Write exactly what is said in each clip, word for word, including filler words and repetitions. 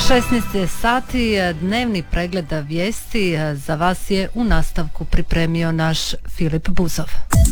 šesnaest je sati, dnevni pregled vijesti za vas je u nastavku pripremio naš Filip Buzov.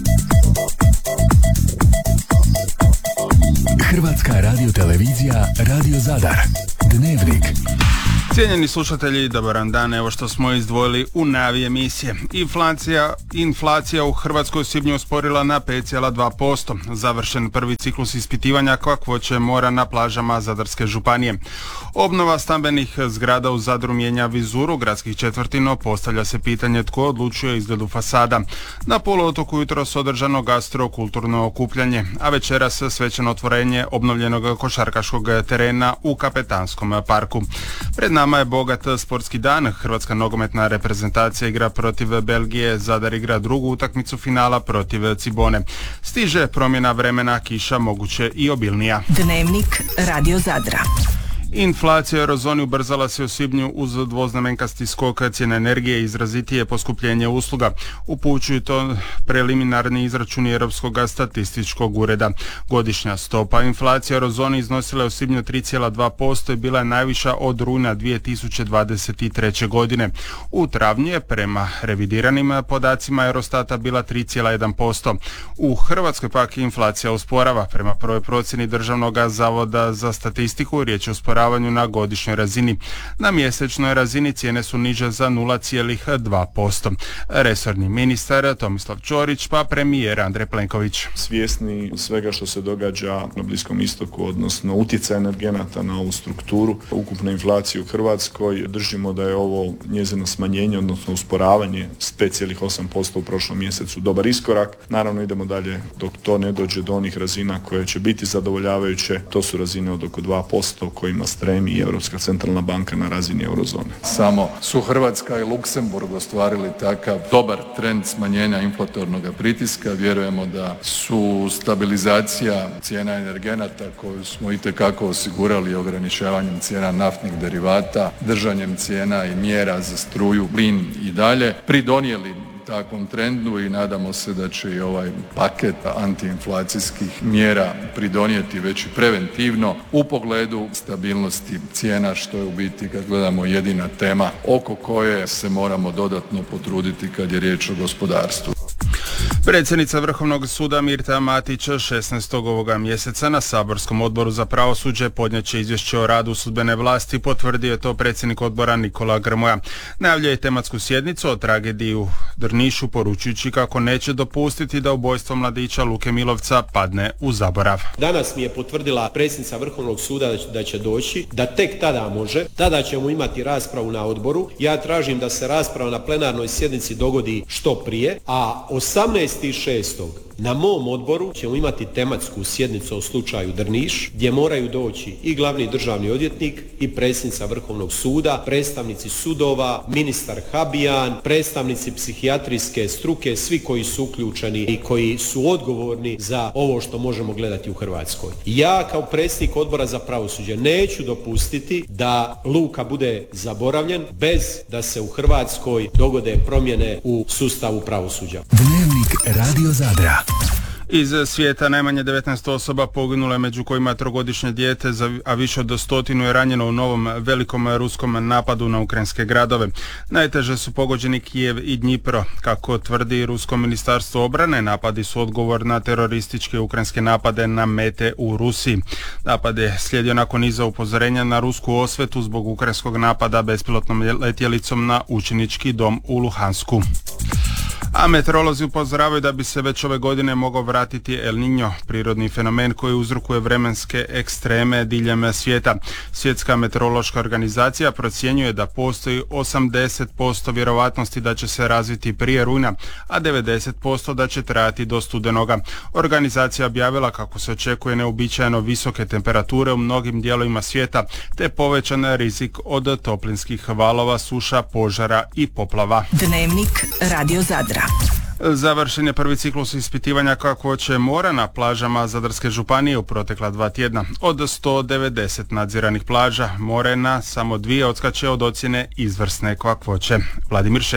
Hrvatska radiotelevizija, Radio Zadar, Dnevnik. Cijenjeni slušatelji, dobar dan, evo što smo izdvojili u najavi emisije. Inflacija, inflacija u Hrvatskoj u svibnju usporila na pet zarez dva posto. Završen prvi ciklus ispitivanja kakvoće mora na plažama Zadarske županije. Obnova stambenih zgrada u Zadru mijenja vizuru gradskih četvrti, no postavlja se pitanje tko odlučuje o izgledu fasada. Na poluotoku jutros održano gastro-kulturno okupljanje, a večeras svečano otvorenje obnovljenog košarkaškog terena u Kapetanskom parku. Pred nama je bogat sportski dan. Hrvatska nogometna reprezentacija igra protiv Belgije, Zadar igra drugu utakmicu finala protiv Cibone. Stiže promjena vremena, kiša moguće i obilnija. Dnevnik Radio Zadra. Inflacija u eurozoni ubrzala se u svibnju uz dvoznamenkasti skok cijena energije i izrazitije poskupljenje usluga. Upućuju to preliminarni izračuni Europskog statističkog ureda. Godišnja stopa inflacije u eurozoni iznosila je u svibnju tri zarez dva posto i bila je najviša od rujna dvije tisuće dvadeset treće. godine. U travnju je prema revidiranim podacima Eurostata bila tri zarez jedan posto. U Hrvatskoj pak inflacija usporava. Prema prvoj procjeni Državnog zavoda za statistiku riječ je o na godišnjoj razini. Na mjesečnoj razini cijene su niže za nula zarez dva posto. Resorni ministar Tomislav Ćorić pa premijer Andrej Plenković. Svjesni svega što se događa na Bliskom istoku, odnosno utjecaj energenata na ovu strukturu, ukupne inflacije u Hrvatskoj, držimo da je ovo njezino smanjenje, odnosno usporavanje s pet zarez osam posto u prošlom mjesecu dobar iskorak. Naravno idemo dalje dok to ne dođe do onih razina koje će biti zadovoljavajuće. To su razine od oko dva posto kojima stremi i Europska centralna banka na razini eurozone. Samo su Hrvatska i Luksemburg ostvarili takav dobar trend smanjenja inflatornog pritiska. Vjerujemo da su stabilizacija cijena energenata koju smo itekako osigurali ograničavanjem cijena naftnih derivata, držanjem cijena i mjera za struju, plin i dalje pridonijeli takvom trendu i nadamo se da će i ovaj paket antiinflacijskih mjera pridonijeti već i preventivno u pogledu stabilnosti cijena, što je u biti, kad gledamo, jedina tema oko koje se moramo dodatno potruditi kad je riječ o gospodarstvu. Predsjednica Vrhovnog suda Mirta Matić šesnaestog ovoga mjeseca na saborskom odboru za pravosuđe podnijet će izvješće o radu sudbene vlasti, potvrdio je to predsjednik odbora Nikola Grmoja. Najavljuje je tematsku sjednicu o tragediji u Drnišu, poručujući kako neće dopustiti da ubojstvo mladića Luke Milovca padne u zaborav. Danas mi je potvrdila predsjednica Vrhovnog suda da će, da će doći, da tek tada može, tada ćemo imati raspravu na odboru. Ja tražim da se rasprava na plenarnoj sjednici dogodi što prije, a osamnaestog šestog na mom odboru ćemo imati tematsku sjednicu o slučaju Drniš, gdje moraju doći i glavni državni odvjetnik i predsjednica Vrhovnog suda, predstavnici sudova, ministar Habijan, predstavnici psihijatrijske struke, svi koji su uključeni i koji su odgovorni za ovo što možemo gledati u Hrvatskoj. Ja kao predsjednik odbora za pravosuđe neću dopustiti da Luka bude zaboravljen bez da se u Hrvatskoj dogode promjene u sustavu pravosuđa. Dnevnik Radio Zadra. Iz svijeta najmanje devetnaest osoba poginulo je, među kojima trogodišnje dijete, a više od stotinu je ranjeno u novom velikom ruskom napadu na ukrajinske gradove. Najteže su pogođeni Kijev i Dnjipro. Kako tvrdi rusko ministarstvo obrane, napadi su odgovor na terorističke ukrajinske napade na mete u Rusiji. Napad je slijedio nakon niza upozorenja na rusku osvetu zbog ukrajinskog napada bespilotnom letjelicom na učenički dom u Luhansku. A meteorolozi upozoravaju da bi se već ove godine mogao vratiti El Niño, prirodni fenomen koji uzrokuje vremenske ekstreme diljem svijeta. Svjetska meteorološka organizacija procjenjuje da postoji osamdeset posto vjerovatnosti da će se razviti prije rujna, a devedeset posto da će trajati do studenoga. Organizacija objavila kako se očekuje neuobičajeno visoke temperature u mnogim dijelovima svijeta, te povećan rizik od toplinskih valova, suša, požara i poplava. Dnevnik Radio Zadra. Završen je prvi ciklus ispitivanja kakvoće mora na plažama Zadarske županije u protekla dva tjedna. Od sto devedeset nadziranih plaža more na samo dvije odskače od ocjene izvrsne kakvoće. Vladimir Šetka.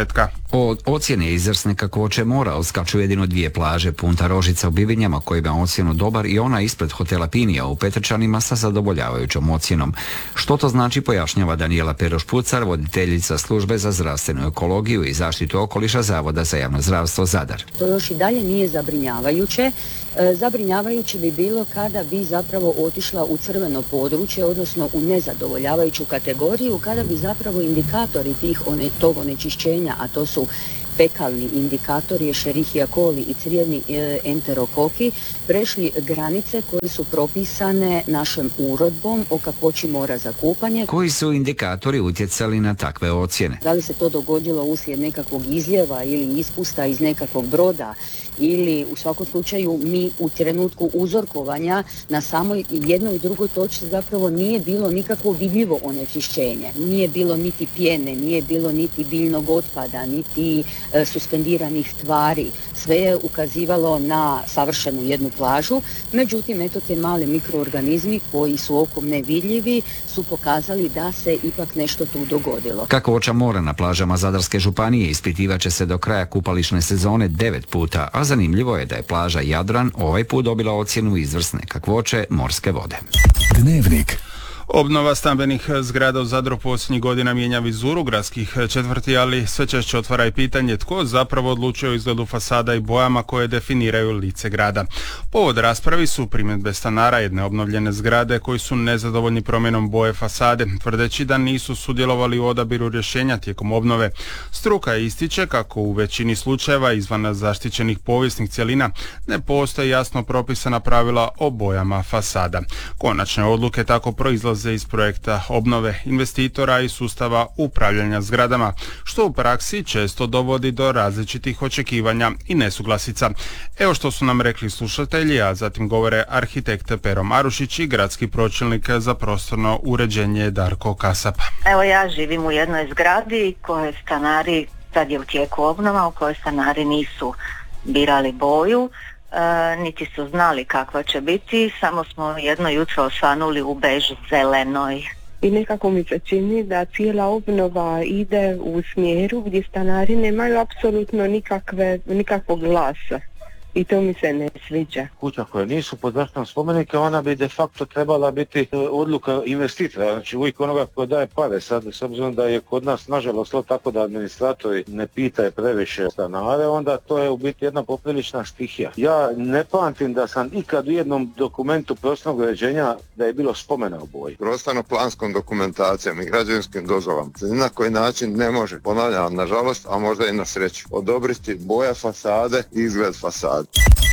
Od ocjene izvrsne kakvoće mora odskaču jedino dvije plaže, Punta Rožica u Bivinjama koji ima ocjenu dobar i ona ispred hotela Pinija u Petrčanima sa zadovoljavajućom ocjenom. Što to znači pojašnjava Danijela Peroš-Pucar, voditeljica službe za zdravstvenu ekologiju i zaštitu okoliša Zavoda za javno zdravstvo Zadar. To još i dalje nije zabrinjavajuće. E, zabrinjavajuće bi bilo kada bi zapravo otišla u crveno područje, odnosno u nezadovoljavajuću kategoriju, kada bi zapravo indikatori tih one, tog onečišćenja, a to su fekalni indikatori, Escherichia coli i crijevni e, enterokoki, prešli granice koje su propisane našom uredbom o kakvoći mora za kupanje. Koji su indikatori utjecali na takve ocjene? Da li se to dogodilo uslijed nekakvog izljeva ili ispusta iz nekakvog broda, ili u svakom slučaju mi u trenutku uzorkovanja na samoj jednoj i drugoj točci zapravo nije bilo nikakvo vidljivo onečišćenje. Nije bilo niti pjene, nije bilo niti biljnog otpada, niti e, suspendiranih tvari. Sve je ukazivalo na savršenu jednu plažu, međutim eto te male mikroorganizmi koji su okom nevidljivi su pokazali da se ipak nešto tu dogodilo. Kakvoća mora na plažama Zadarske županije ispitivat će se do kraja kupališne sezone devet puta, a zanimljivo je da je plaža Jadran ovaj put dobila ocjenu izvrsne kakvoće morske vode. Dnevnik. Obnova stambenih zgrada u Zadru posljednjih godina mijenja vizuru gradskih četvrti, ali sve češće otvara i pitanje tko zapravo odlučuje o izgledu fasada i bojama koje definiraju lice grada. Povod raspravi su primjedbe stanara jedne obnovljene zgrade koji su nezadovoljni promjenom boje fasade, tvrdeći da nisu sudjelovali u odabiru rješenja tijekom obnove. Struka ističe kako u većini slučajeva izvan zaštićenih povijesnih cjelina ne postoje jasno propisana pravila o bojama fasada. Konačne odluke tako proizlaze iz projekta obnove investitora i sustava upravljanja zgradama, što u praksi često dovodi do različitih očekivanja i nesuglasica. Evo što su nam rekli slušatelji, a zatim govore arhitekt Pero Marušić i gradski pročelnik za prostorno uređenje Darko Kasap. Evo ja živim u jednoj zgradi koje stanari, sad je u tijeku obnova, u kojoj stanari nisu birali boju, E, niti su znali kakva će biti, samo smo jedno jutro osvanuli u bež zelenoj. I nekako mi se čini da cijela obnova ide u smjeru gdje stanari nemaju apsolutno nikakve, nikakvog glasa. I to mi se ne sviđa. Kuća koje nisu pod zaštitom spomenika, ona bi de facto trebala biti odluka investitora, znači uvijek onoga ko daje pare. Sad, s obzirom da je kod nas nažalost to tako da administratori ne pitaju previše stanare, onda to je u biti jedna poprilična stihija. Ja ne pamtim da sam ikad u jednom dokumentu prostornog uređenja da je bilo spomena o boji. Prostorno-planskom dokumentacijom i građevinskim dozvolama se ni na koji način ne može, ponavljam nažalost, a možda i na sreću, odobriti boja fasade i izgled fasade.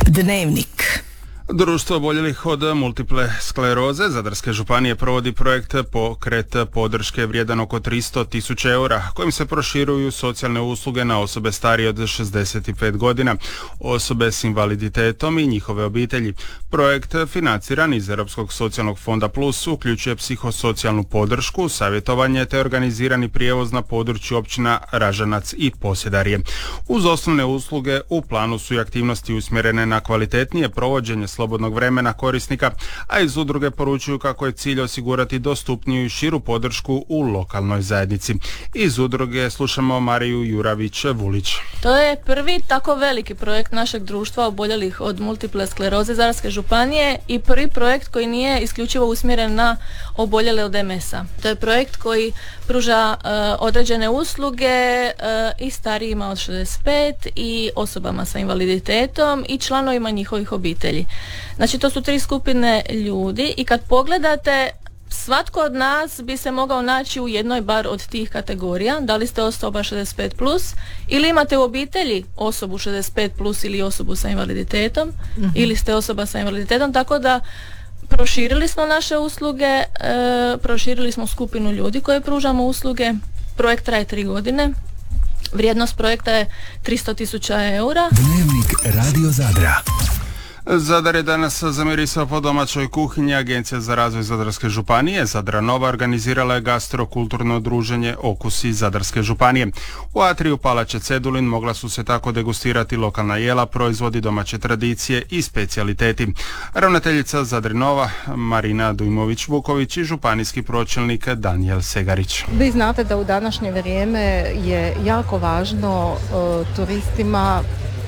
Dnevnik. Društvo oboljelih od multiple skleroze Zadarske županije provodi projekt Pokret podrške vrijedan oko tristo tisuća eura, kojim se proširuju socijalne usluge na osobe starije od šezdeset pet godina, osobe s invaliditetom i njihove obitelji. Projekt financiran iz Europskog socijalnog fonda Plus uključuje psihosocijalnu podršku, savjetovanje te organizirani prijevoz na području općina Ražanac i Posedarje. Uz osnovne usluge u planu su i aktivnosti usmjerene na kvalitetnije provođenje slobodnog vremena korisnika, a iz udruge poručuju kako je cilj osigurati dostupniju i širu podršku u lokalnoj zajednici. Iz udruge slušamo Mariju Juravić-Vulić. To je prvi tako veliki projekt našeg društva oboljelih od multiple skleroze Zadarske županije i prvi projekt koji nije isključivo usmjeren na oboljele od em es a. To je projekt koji pruža uh, određene usluge uh, i starijima od šezdeset pet i osobama sa invaliditetom i članovima njihovih obitelji. Znači to su tri skupine ljudi i kad pogledate, svatko od nas bi se mogao naći u jednoj bar od tih kategorija. Da li ste osoba šezdeset pet plus ili imate u obitelji osobu šezdeset pet plus ili osobu sa invaliditetom, mm-hmm. ili ste osoba sa invaliditetom, tako da proširili smo naše usluge, e, proširili smo skupinu ljudi koje pružamo usluge. Projekt traje tri godine. Vrijednost projekta je tristo tisuća eura. Dnevnik Radio Zadra. Zadar je danas zamirisao po domaćoj kuhinji. Agencija za razvoj Zadarske županije Zadra Nova organizirala je gastrokulturno druženje Okusi Zadarske županije. U atriju Palače Cedulin mogla su se tako degustirati lokalna jela, proizvodi domaće tradicije i specijaliteti. Ravnateljica Zadri Nova Marina Dujmović-Vuković i županijski pročelnik Danijel Segarić. Vi znate da u današnje vrijeme je jako važno uh, turistima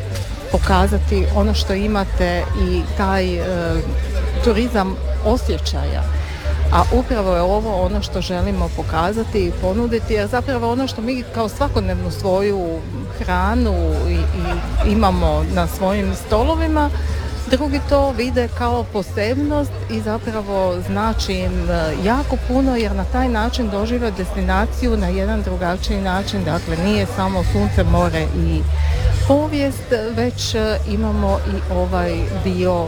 pokazati ono što imate i taj e, turizam osjećaja. A upravo je ovo ono što želimo pokazati i ponuditi, jer zapravo ono što mi kao svakodnevnu svoju hranu i, i imamo na svojim stolovima, drugi to vide kao posebnost i zapravo znači im jako puno, jer na taj način dožive destinaciju na jedan drugačiji način. Dakle, nije samo sunce, more i povijest, već imamo i ovaj dio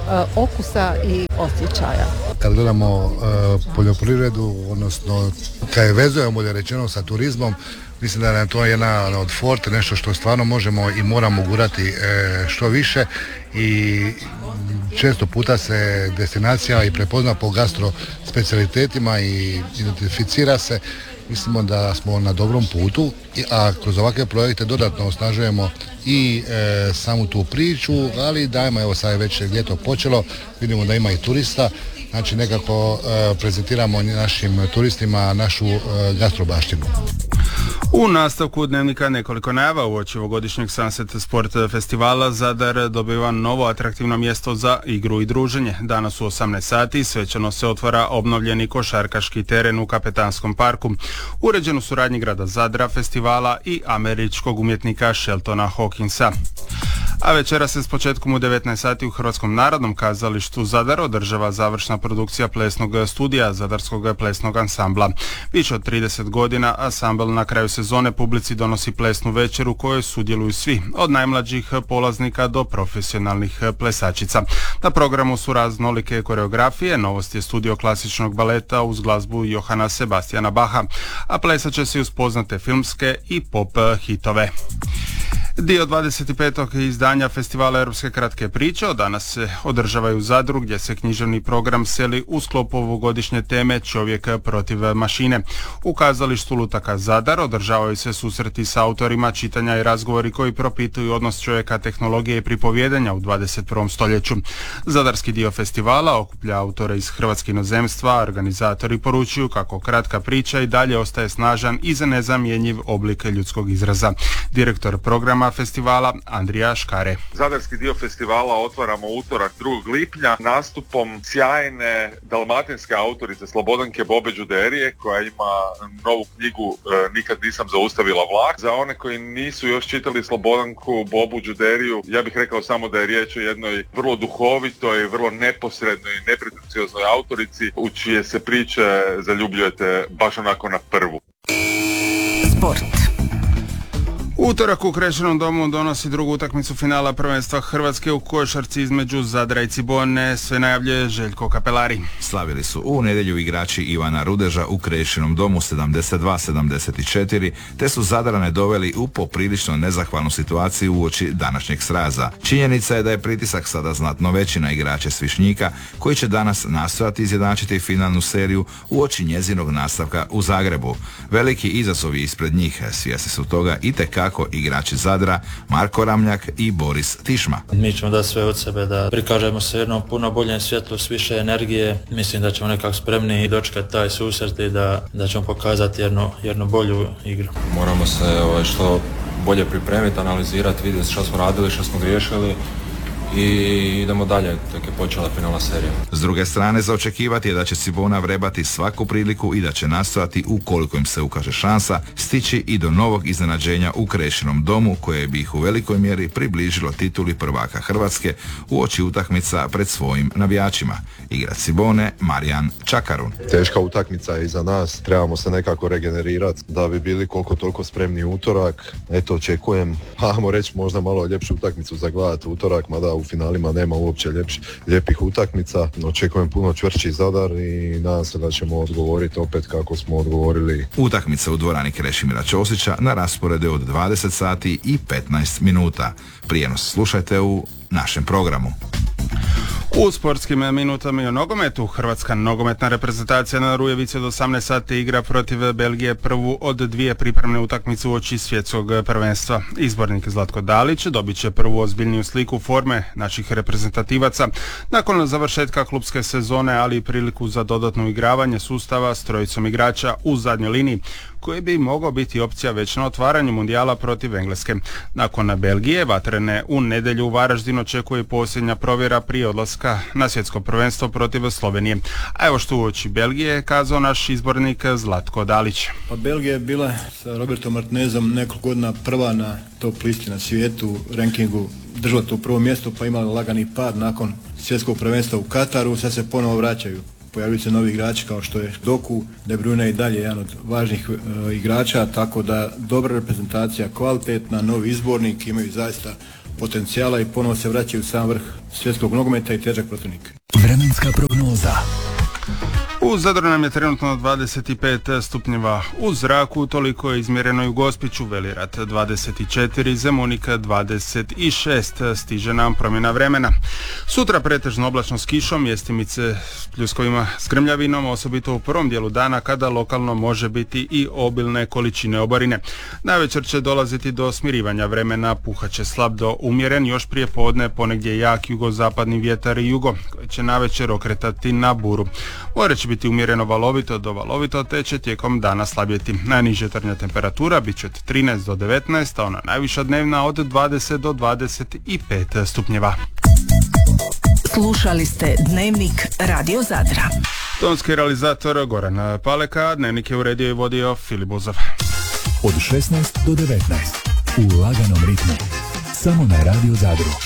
okusa i osjećaja. Kad gledamo uh, poljoprivredu, odnosno kad je vezujemo bolje rečeno sa turizmom, mislim da je to jedna od forte, nešto što stvarno možemo i moramo gurati e, što više i često puta se destinacija i prepozna po gastro specijalitetima i identificira se. Mislimo da smo na dobrom putu, a kroz ovakve projekte dodatno osnažujemo i e, samu tu priču, ali dajmo, evo sad je već ljeto počelo, vidimo da ima i turista, znači nekako e, prezentiramo našim turistima našu e, gastrobaštinu. U nastavku dnevnika nekoliko najava. Uoči ovogodišnjeg Sunset Sport festivala Zadar dobiva novo atraktivno mjesto za igru i druženje. Danas u osamnaest sati svečano se otvara obnovljeni košarkaški teren u Kapetanskom parku, uređen u suradnji grada Zadra, festivala i američkog umjetnika Sheltona Hawkinsa. A večera se s početkom u devetnaest sati u Hrvatskom narodnom kazalištu Zadar održava završna produkcija plesnog studija Zadarskog plesnog ansambla. Više od trideset godina ansambl na kraju sezone publici donosi plesnu večer u kojoj sudjeluju svi, od najmlađih polaznika do profesionalnih plesačica. Na programu su raznolike koreografije, novost je studio klasičnog baleta uz glazbu Johana Sebastiana Baha, a plesat će se uz poznate filmske i pop hitove. Dio dvadeset petog izdanja festivala Europske kratke priče od danas se održavaju u Zadru, gdje se književni program seli u sklopu ovogodišnje teme Čovjek protiv mašine. U kazalištu Lutaka Zadar održavaju se susreti s autorima, čitanja i razgovori koji propituju odnos čovjeka, tehnologije i pripovjedanja u dvadeset prvom stoljeću. Zadarski dio festivala okuplja autore iz Hrvatske inozemstva, organizatori poručuju kako kratka priča i dalje ostaje snažan i za nezamjenjiv oblik ljudskog izraza. Direktor programa festivala Andrija Škare. Zadarski dio festivala otvaramo utorak drugog lipnja nastupom sjajne dalmatinske autorice Slobodanke Bobe Đuderije, koja ima novu knjigu e, Nikad nisam zaustavila vlak. Za one koji nisu još čitali Slobodanku Bobu Đuderiju, ja bih rekao samo da je riječ o jednoj vrlo duhovitoj, vrlo neposrednoj i nepretencioznoj autorici u čije se priče zaljubljujete baš onako na prvu. Sport. Utorak u Krešenom domu donosi drugu utakmicu finala prvenstva Hrvatske u košarci između Zadra i Cibone. Sve najavljuje Željko Kapelari. Slavili su u nedjelju igrači Ivana Rudeža u Krešenom domu sedamdeset dva sedamdeset četiri, te su Zadrane doveli u poprilično nezahvalnu situaciju uoči današnjeg sraza. Činjenica je da je pritisak sada znatno veći na igrače Svišnjika, koji će danas nastojati izjednačiti finalnu seriju uoči njezinog nastavka u Zagrebu. Veliki izazovi ispred njih, svjesni su toga i tekako igrači Zadra, Marko Ramljak i Boris Tišma. Mi ćemo dati sve od sebe da prikažemo se jednom puno boljem svjetlu, s više energije. Mislim da ćemo nekako spremni dočekati taj susret i da, da ćemo pokazati jednu, jednu bolju igru. Moramo se ovaj, što bolje pripremiti, analizirati, vidjeti što smo radili, što smo griješili i idemo dalje, tek je počela finalna serija. S druge strane, za očekivati je da će Cibona vrebati svaku priliku i da će nastojati, ukoliko im se ukaže šansa, stići i do novog iznenađenja u Krešenom domu, koje bi ih u velikoj mjeri približilo tituli prvaka Hrvatske uoči utakmica pred svojim navijačima. Igrač Cibone, Marijan Čakarun. Teška utakmica je iza nas, trebamo se nekako regenerirati da bi bili koliko toliko spremni utorak. Eto, očekujem, ajmo reći, možda malo ljepšu utakmicu za gledati utorak, mada u finalima nema uopće ljepš, lijepih utakmica. Očekujem puno čvršći Zadar i nadam se da ćemo odgovoriti opet kako smo odgovorili. Utakmica u dvorani Krešimira Ćosića na rasporedu od dvadeset sati i petnaest minuta. Prijenos slušajte u našem programu. U sportskim minutama i o nogometu Hrvatska nogometna reprezentacija na Rujevici od osamnaest sati igra protiv Belgije prvu od dvije pripremne utakmice uoči svjetskog prvenstva. Izbornik Zlatko Dalić dobit će prvu ozbiljniju sliku forme naših reprezentativaca nakon završetka klupske sezone, ali i priliku za dodatno igravanje sustava s trojicom igrača u zadnjoj liniji, koji bi mogao biti opcija već na otvaranju mundijala protiv Engleske. Nakon Belgije, vatrene u nedjelju u Varaždinu očekuje posljednja provjera prije odlaska na svjetsko prvenstvo protiv Slovenije. A evo što uoči Belgije je kazao naš izbornik Zlatko Dalić. Pa Belgija je bila sa Robertom Martinezom nekoliko godina prva na top listi na svijetu, rankingu držala to u prvom mjestu, pa imala lagani pad nakon svjetskog prvenstva u Kataru, sad se ponovo vraćaju. Pojavljaju se novi igrači kao što je Doku, De Bruyne i dalje jedan od važnih e, igrača, tako da dobra reprezentacija, kvalitetna, novi izbornik, imaju zaista potencijala i ponovo se vraćaju u sam vrh svjetskog nogometa i težak protivnik. Vremenska prognoza. U Zadru nam je trenutno dvadeset pet stupnjeva u zraku, toliko je izmjereno i u Gospiću, Velirat dvadeset četiri, Zemunik dvadeset šest, stiže nam promjena vremena. Sutra pretežno oblačno s kišom, mjestimice s pljuskovima s grmljavinom, osobito u prvom dijelu dana kada lokalno može biti i obilne količine oborine. Navečer će dolaziti do smirivanja vremena, puhaće slab do umjeren, još prije podne ponegdje jak jugozapadni vjetar i jugo, koji će navečer okretati na buru. More će biti umjereno valovito do valovito, te će tijekom dana slabjeti. Najniža jutarnja temperatura bit će od trinaest do devetnaest, a ona najviša dnevna od dvadeset do dvadeset pet stupnjeva. Slušali ste Dnevnik Radio Zadra. Tonski realizator Goran Paleka, Dnevnik je uredio i vodio Filip Buzov. Od šesnaest do devetnaest u laganom ritmu. Samo na Radio Zadru.